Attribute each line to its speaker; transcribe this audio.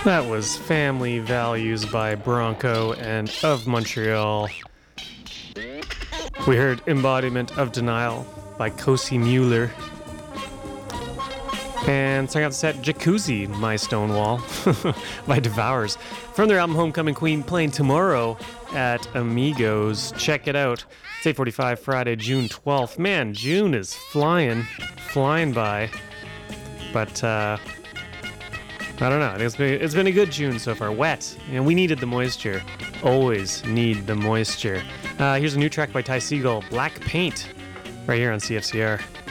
Speaker 1: That was Family Values by Bronco and Of Montreal. We heard Embodiment of Denial by Cosi Mueller. And starting out the set, Jacuzzi, My Stonewall by Devours. From their album Homecoming Queen, playing tomorrow at Amigos. Check it out. It's 8:45 Friday, June 12th. Man, June is flying by. But, I don't know. I think it's been a good June so far. Wet. And we needed the moisture. Always need the moisture. Here's a new track by Ty Segall, Black Paint, right here on CFCR.